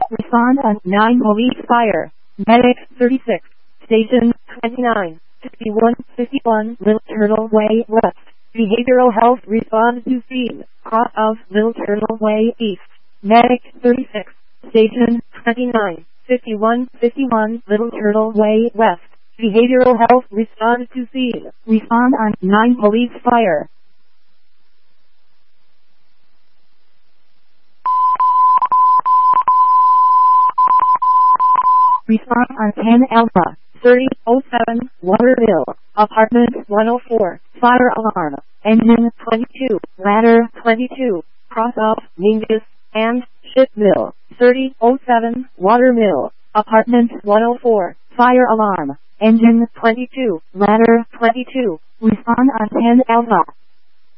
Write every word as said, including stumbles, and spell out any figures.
Respond on nine police fire. Medic thirty-six. Station twenty-nine. fifty-one fifty-one Little Turtle Way West. Behavioral health response to scene. Cross of Little Turtle Way East. Medic thirty-six. Station twenty-nine. fifty-one fifty-one Little Turtle Way West. Behavioral health response to scene. Respond on nine police fire. Respond on ten Alpha. thirty oh seven Waterville. Apartment one oh four. Fire alarm. Engine twenty-two. Ladder twenty-two. Cross off Mingus and Shipmill. thirty oh seven Watermill. Apartment one oh four. Fire alarm. Engine twenty-two. Ladder twenty-two. Respond on ten Alpha.